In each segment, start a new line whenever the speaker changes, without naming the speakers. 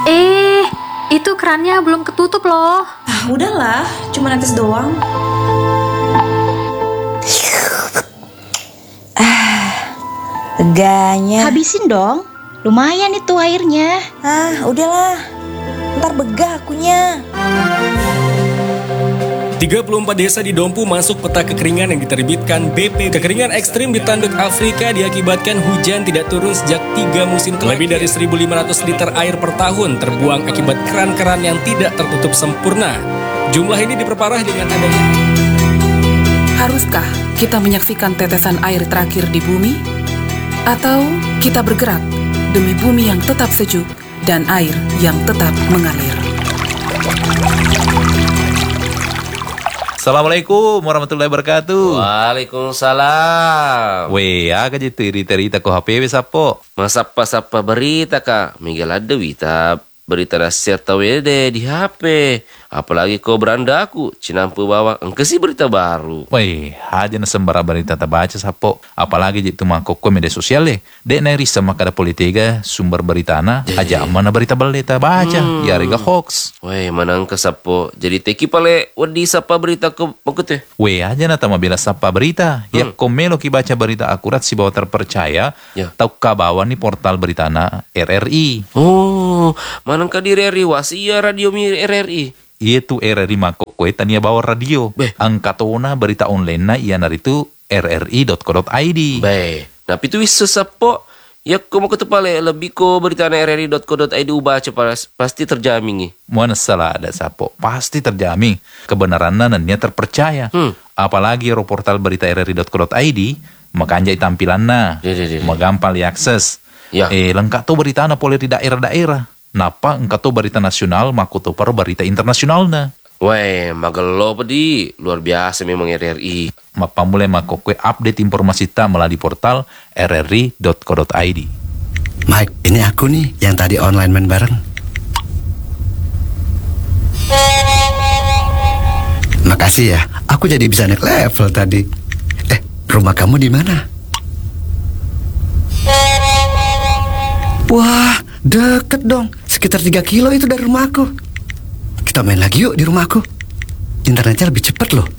Itu kerannya belum ketutup loh.
Ah, udahlah, cuma netes doang.
Leganya.
Habisin dong, lumayan itu airnya.
Udahlah, ntar begah akunya.
34 desa di Dompu masuk peta kekeringan yang diterbitkan BP. Kekeringan ekstrim di tanduk Afrika diakibatkan hujan tidak turun sejak 3 musim. Lebih dari 1.500 liter air per tahun terbuang akibat keran-keran yang tidak tertutup sempurna. Jumlah ini diperparah dengan adanya.
Haruskah kita menyaksikan tetesan air terakhir di bumi? Atau kita bergerak demi bumi yang tetap sejuk dan air yang tetap mengalir?
Assalamualaikum warahmatullahi wabarakatuh.
Waalaikumsalam.
Weh, aga jitu irita-irita ko HP sapo.
Masapa-sapa berita kak. Miguel ada berita nasihat tawede di HP. Apalagi kau beranda aku, cinampu bawa engkesi berita baru.
Weh, aja na sembara berita tabaca sapo. Apalagi jitu mangkok media sosial dek na risa makada politika sumber berita na aja mana berita berita baca. Ya rega hoax.
Weh, manang ke sapo. Jadi teki pale wadi sapa berita ke makute.
Weh, aja na tama bila sapa berita. Ya komelo ki baca berita akurat si bawa terpercaya.
Ya.
Tau kabawan ni portal berita na RRI.
Oh, manang ka di RRI wasia radio mi RRI.
Itu RRI mangkok tania bawa radio. Angkatona berita online na iya naritu rri.co.id.
Baik. Nah, itu wis sesapo. Ya, kau mau ketepale lebih ko berita na rri.co.id ubaca pasti terjamin nih.
Mana salah ada sapo. Pasti terjamin. Kebenarannya nannya terpercaya. Apalagi portal berita rri.co.id makanya tampilannya. Magampang diakses.
Ya.
Lengkap tuh berita na boleh di daerah-daerah. Napa engkau tuh berita nasional makuto paru berita internasional na.
Weh, magelo pedi. Luar biasa memang RRI.
Mapa mulai makokwe update informasi ta melalui portal rri.co.id.
Mike, ini aku nih yang tadi online main bareng. Makasih ya, aku jadi bisa naik level tadi. Rumah kamu di mana? Wah, deket dong. Sekitar 3 kilo itu dari rumahku. Kita main lagi yuk di rumahku. Internetnya lebih cepat loh.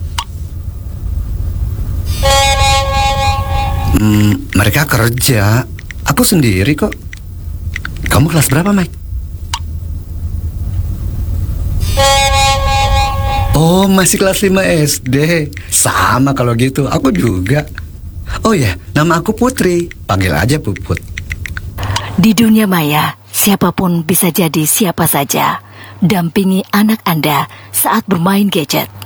Mereka kerja. Aku sendiri kok. Kamu kelas berapa, Mike? Oh, masih kelas 5 SD. Sama kalau gitu, aku juga. Oh ya, nama aku Putri. Panggil aja Puput.
Di dunia maya, siapapun bisa jadi siapa saja. Dampingi anak Anda saat bermain gadget.